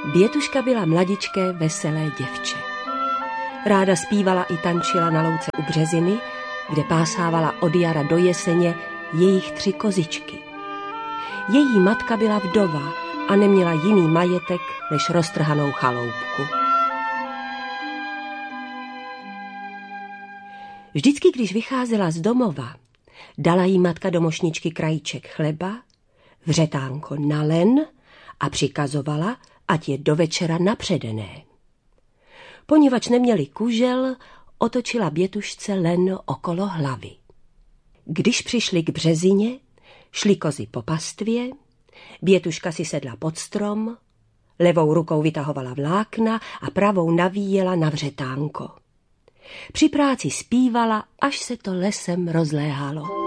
Bětuška byla mladičké, veselé děvče. Ráda zpívala i tančila na louce u březiny, kde pásávala od jara do jeseně jejich 3 kozičky. Její matka byla vdova a neměla jiný majetek než roztrhanou chaloupku. Vždycky, když vycházela z domova, dala jí matka do mošničky krajíček chleba, vřetánko na len a přikazovala, ať je do večera napředené. Poněvadž neměli kužel, otočila Bětušce len okolo hlavy. Když přišli k březině, šli kozy po pastvě, Bětuška si sedla pod strom, levou rukou vytahovala vlákna a pravou navíjela na vřetánko. Při práci zpívala, až se to lesem rozléhalo.